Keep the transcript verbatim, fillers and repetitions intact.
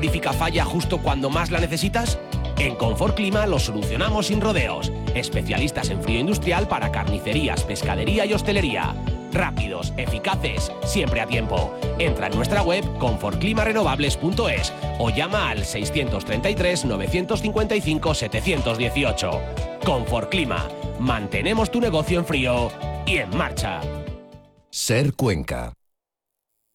frigorífica falla justo cuando más la necesitas? En Confort Clima lo solucionamos sin rodeos. Especialistas en frío industrial para carnicerías, pescadería y hostelería. Rápidos, eficaces, siempre a tiempo. Entra en nuestra web confort clima renovables punto es o llama al seiscientos treinta y tres, novecientos cincuenta y cinco, setecientos dieciocho. Confort Clima. Mantenemos tu negocio en frío y en marcha. Ser Cuenca.